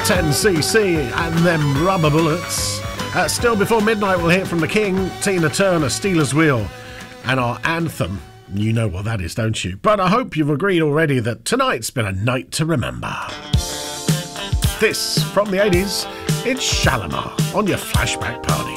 10cc and them rubber bullets. Still before midnight, we'll hear from the King, Tina Turner, Steelers Wheel, and our anthem. You know what that is, don't you? But I hope you've agreed already that tonight's been a night to remember. This, from the 80s, it's Shalimar on your Flashback Party.